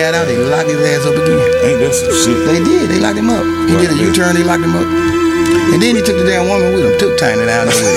got out, they locked his ass up again. Ain't that some shit? They did. They locked him up. He did a U-turn. They locked him up. And then he took the damn woman with him. Took Tiny down there with him.